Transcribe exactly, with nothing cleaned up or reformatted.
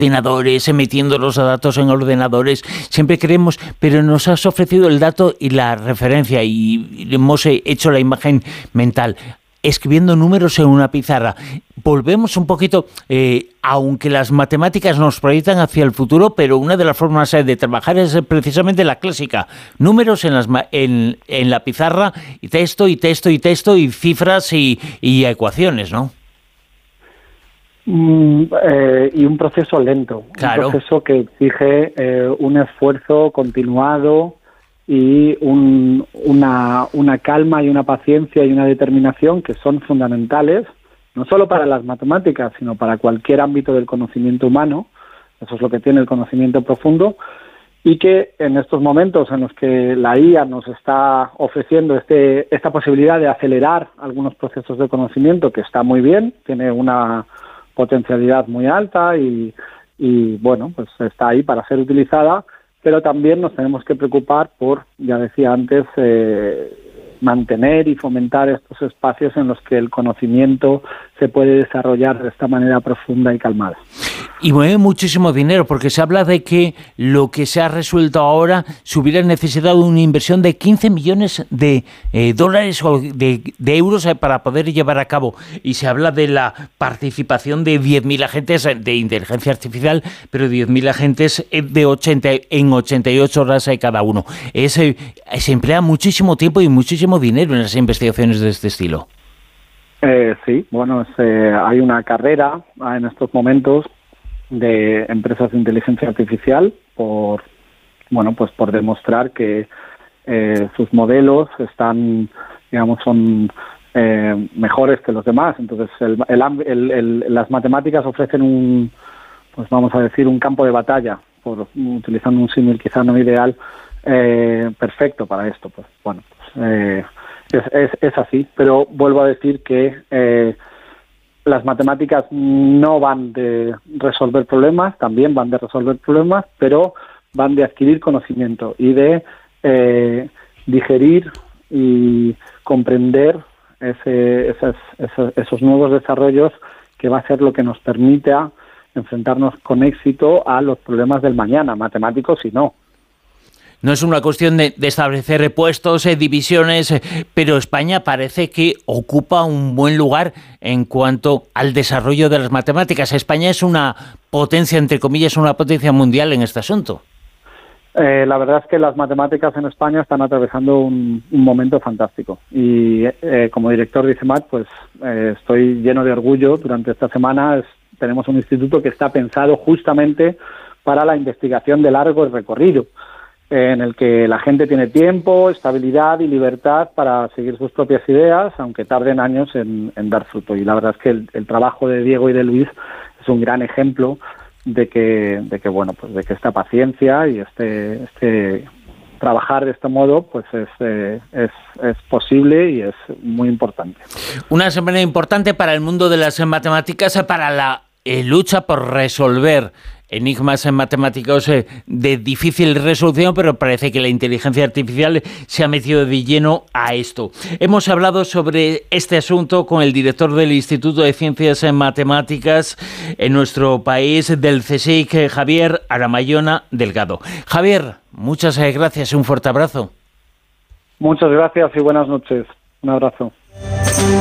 ordenadores, metiendo los datos en ordenadores, siempre queremos, pero nos has ofrecido el dato y la referencia y hemos hecho la imagen mental, escribiendo números en una pizarra. Volvemos un poquito, eh, aunque las matemáticas nos proyectan hacia el futuro, pero una de las formas de trabajar es precisamente la clásica, números en, las, en, en la pizarra, y texto, y texto, y texto, y cifras y, y ecuaciones, ¿no? Mm, eh, y un proceso lento, claro. Un proceso que exige eh, un esfuerzo continuado y un, una, una calma y una paciencia y una determinación que son fundamentales, no solo para las matemáticas, sino para cualquier ámbito del conocimiento humano. Eso es lo que tiene el conocimiento profundo, y que en estos momentos en los que la I A nos está ofreciendo este, esta posibilidad de acelerar algunos procesos de conocimiento, que está muy bien, tiene una potencialidad muy alta y, y bueno, pues está ahí para ser utilizada, pero también nos tenemos que preocupar por, ya decía antes, eh, mantener y fomentar estos espacios en los que el conocimiento se puede desarrollar de esta manera profunda y calmada. Y mueve muchísimo dinero, porque se habla de que lo que se ha resuelto ahora se hubiera necesitado una inversión de quince millones de eh, dólares o de, de euros eh, para poder llevar a cabo. Y se habla de la participación de diez mil agentes de inteligencia artificial, pero diez mil agentes de ochenta, en ochenta y ocho horas eh, cada uno. Es, eh, se emplea muchísimo tiempo y muchísimo dinero en las investigaciones de este estilo. Eh, sí, bueno, es, eh, hay una carrera en estos momentos de empresas de inteligencia artificial por, bueno, pues por demostrar que eh, sus modelos están, digamos, son eh, mejores que los demás. Entonces, el, el, el, el, las matemáticas ofrecen un, pues vamos a decir, un campo de batalla, por utilizando un símil quizá no ideal, eh, perfecto para esto. Pues bueno, pues, eh, es, es, es así. Pero vuelvo a decir que eh, las matemáticas no van de resolver problemas, también van de resolver problemas, pero van de adquirir conocimiento y de eh, digerir y comprender ese, esos, esos, esos nuevos desarrollos, que va a ser lo que nos permita enfrentarnos con éxito a los problemas del mañana, matemáticos y no. No es una cuestión de, de establecer puestos, eh, divisiones, eh, pero España parece que ocupa un buen lugar en cuanto al desarrollo de las matemáticas. España es una potencia, entre comillas, una potencia mundial en este asunto. Eh, la verdad es que las matemáticas en España están atravesando un, un momento fantástico. Y eh, como director de ICEMAT, pues eh, estoy lleno de orgullo. Durante esta semana es, tenemos un instituto que está pensado justamente para la investigación de largo recorrido, en el que la gente tiene tiempo, estabilidad y libertad para seguir sus propias ideas, aunque tarden años en, en dar fruto. Y la verdad es que el, el trabajo de Diego y de Luis es un gran ejemplo de que, de que bueno, pues de que esta paciencia y este, este trabajar de este modo, pues es, eh, es, es posible y es muy importante. Una semana importante para el mundo de las matemáticas, para la eh, lucha por resolver enigmas en matemáticos eh, de difícil resolución, pero parece que la inteligencia artificial se ha metido de lleno a esto. Hemos hablado sobre este asunto con el director del Instituto de Ciencias en Matemáticas en nuestro país, del CSIC, Javier Aramayona Delgado. Javier, muchas gracias y un fuerte abrazo. Muchas gracias y buenas noches. Un abrazo.